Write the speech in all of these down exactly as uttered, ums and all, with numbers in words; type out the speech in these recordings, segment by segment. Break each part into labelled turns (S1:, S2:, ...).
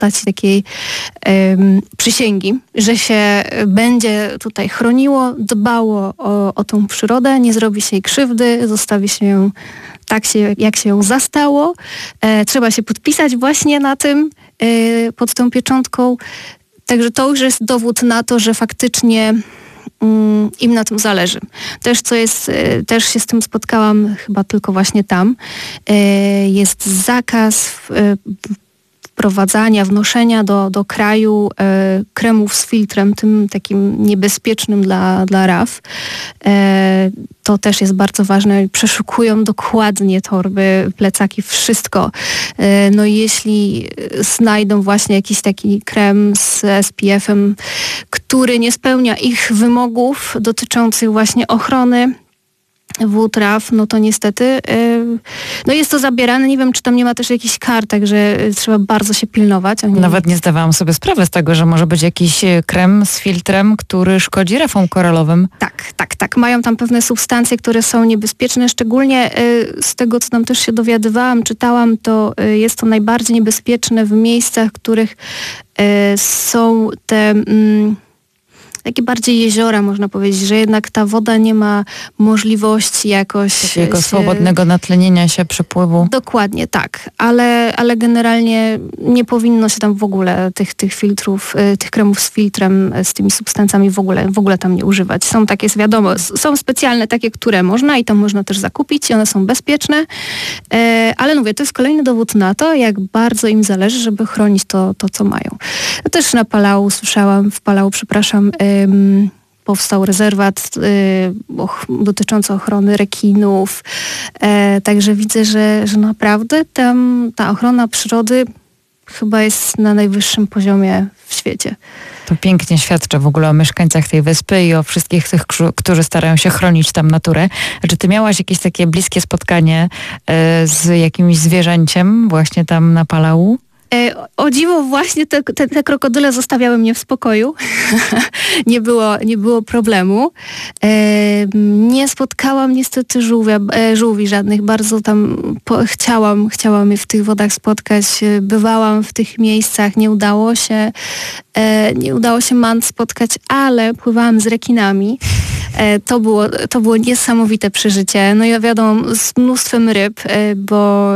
S1: dać takiej um, przysięgi, że się będzie tutaj chroniło, dbało o, o tą przyrodę, nie zrobi się jej krzywdy, zostawi się ją tak, się, jak się ją zastało. E, trzeba się podpisać właśnie na tym, e, pod tą pieczątką. Także to już jest dowód na to, że faktycznie um, im na tym zależy. Też co jest, e, też się z tym spotkałam chyba tylko właśnie tam. E, jest zakaz e, wprowadzania, wnoszenia do, do kraju e, kremów z filtrem, tym takim niebezpiecznym dla, dla raw. E, to też jest bardzo ważne. Przeszukują dokładnie torby, plecaki, wszystko. E, no i jeśli znajdą właśnie jakiś taki krem z S P F-em, który nie spełnia ich wymogów dotyczących właśnie ochrony wód, raw, no to niestety yy, no jest to zabierane. Nie wiem, czy tam nie ma też jakichś kar, także trzeba bardzo się pilnować. Oni...
S2: Nawet nie zdawałam sobie sprawy z tego, że może być jakiś krem z filtrem, który szkodzi rafom koralowym.
S1: Tak, tak, tak. Mają tam pewne substancje, które są niebezpieczne. Szczególnie yy, z tego, co tam też się dowiadywałam, czytałam, to yy, jest to najbardziej niebezpieczne w miejscach, w których yy, są te... Yy, takie bardziej jeziora, można powiedzieć, że jednak ta woda nie ma możliwości jakoś...
S2: Takiego
S1: się...
S2: swobodnego natlenienia się, przepływu.
S1: Dokładnie, tak. Ale, ale generalnie nie powinno się tam w ogóle tych, tych filtrów, tych kremów z filtrem, z tymi substancjami w ogóle, w ogóle tam nie używać. Są takie, wiadomo, są specjalne takie, które można i to można też zakupić i one są bezpieczne. Ale mówię, to jest kolejny dowód na to, jak bardzo im zależy, żeby chronić to, to co mają. Też na Palau słyszałam, w Palau, przepraszam, powstał rezerwat y, och, dotyczący ochrony rekinów. E, także widzę, że, że naprawdę tam ta ochrona przyrody chyba jest na najwyższym poziomie w świecie.
S2: To pięknie świadczy w ogóle o mieszkańcach tej wyspy i o wszystkich tych, którzy starają się chronić tam naturę. Czy ty miałaś jakieś takie bliskie spotkanie y, z jakimś zwierzęciem właśnie tam na Palau?
S1: O dziwo, właśnie te, te, te krokodyle zostawiały mnie w spokoju. nie, było, nie było problemu. E, nie spotkałam niestety żółwia, e, żółwi żadnych. Bardzo tam po, chciałam, chciałam je w tych wodach spotkać. Bywałam w tych miejscach, nie udało się. E, nie udało się mant spotkać, ale pływałam z rekinami. E, to, było, to było niesamowite przeżycie. No i wiadomo, z mnóstwem ryb, e, bo...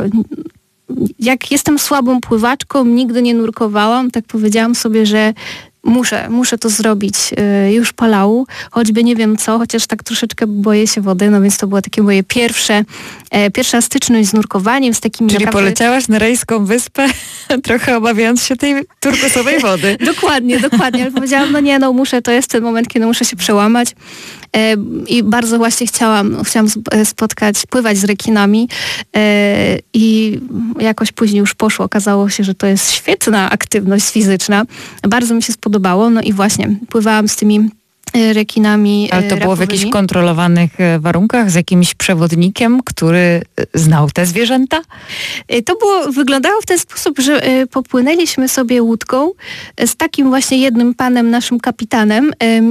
S1: Jak jestem słabą pływaczką, nigdy nie nurkowałam, tak powiedziałam sobie, że muszę, muszę to zrobić y, już Palau, choćby nie wiem co, chociaż tak troszeczkę boję się wody, no więc to było takie moje pierwsze, e, pierwsza styczność z nurkowaniem, z takimi...
S2: Czyli
S1: naprawdę...
S2: poleciałaś na rejską wyspę, trochę obawiając się tej turkusowej wody.
S1: Dokładnie, dokładnie, ale powiedziałam, no nie, no muszę, to jest ten moment, kiedy muszę się przełamać. E, I bardzo właśnie chciałam, chciałam spotkać, pływać z rekinami e, i jakoś później już poszło. Okazało się, że to jest świetna aktywność fizyczna. Bardzo mi się spodobało. No i właśnie pływałam z tymi rekinami.
S2: Ale to
S1: rapowymi.
S2: było w jakichś kontrolowanych warunkach, z jakimś przewodnikiem, który znał te zwierzęta?
S1: To było, wyglądało w ten sposób, że popłynęliśmy sobie łódką z takim właśnie jednym panem, naszym kapitanem,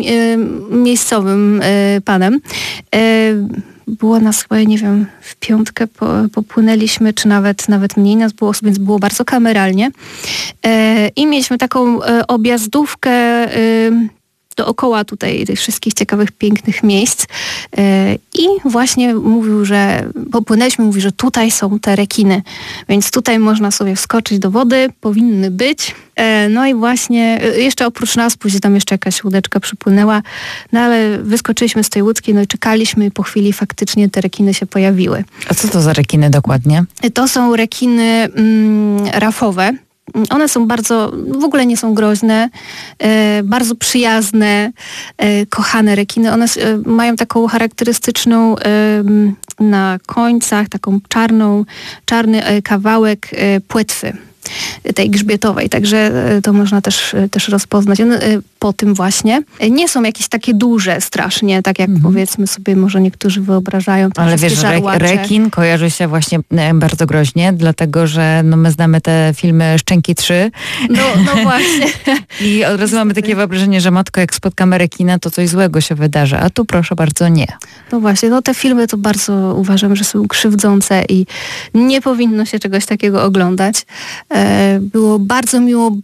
S1: miejscowym panem. Było nas chyba, nie wiem, w piątkę popłynęliśmy, czy nawet nawet mniej nas było, więc było bardzo kameralnie. I mieliśmy taką objazdówkę dookoła tutaj tych wszystkich ciekawych, pięknych miejsc. I właśnie mówił, że popłynęliśmy, mówi, że tutaj są te rekiny, więc tutaj można sobie wskoczyć do wody, powinny być. No i właśnie, jeszcze oprócz nas, później tam jeszcze jakaś łódeczka przypłynęła, no ale wyskoczyliśmy z tej łódki, no i czekaliśmy i po chwili faktycznie te rekiny się pojawiły.
S2: A co to za rekiny dokładnie?
S1: To są rekiny mm, rafowe. One są bardzo, w ogóle nie są groźne, e, bardzo przyjazne, e, kochane rekiny. One e, mają taką charakterystyczną e, na końcach, taką czarną, czarny e, kawałek e, płetwy tej grzbietowej, także to można też, też rozpoznać. One po tym właśnie nie są jakieś takie duże strasznie, tak jak mhm. powiedzmy sobie może niektórzy wyobrażają.
S2: Ale wiesz, re, rekin kojarzy się właśnie bardzo groźnie, dlatego że no, my znamy te filmy Szczęki trzy.
S1: No, no właśnie.
S2: I od razu mamy takie wyobrażenie, że matko, jak spotkamy rekina, to coś złego się wydarzy, a tu proszę bardzo nie.
S1: No właśnie, no te filmy to bardzo uważam, że są krzywdzące i nie powinno się czegoś takiego oglądać. Było bardzo miło